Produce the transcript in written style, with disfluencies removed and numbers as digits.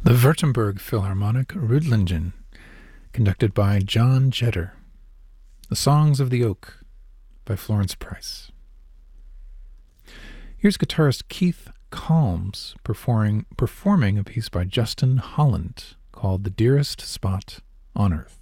The Württemberg Philharmonic Rüdlingen, conducted by John Jetter. The Songs of the Oak by Florence Price. Here's guitarist Keith Calmes performing a piece by Justin Holland called The Dearest Spot on Earth.